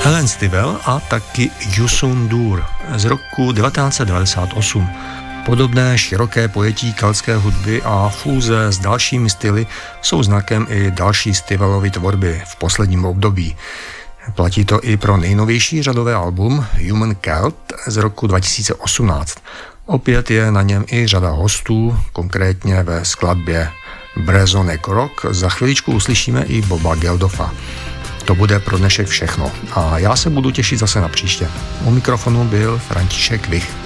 Helen Stivell a taky Youssou N'Dour z roku 1998. Podobné široké pojetí keltské hudby a fúze s dalšími styly jsou znakem i další Stivellovy tvorby v posledním období. Platí to i pro nejnovější řadové album Human Celt z roku 2018. Opět je na něm i řada hostů, konkrétně ve skladbě Brezonek Rock. Za chviličku uslyšíme i Boba Geldoffa. To bude pro dnešek všechno a já se budu těšit zase na příště. U mikrofonu byl František Vich.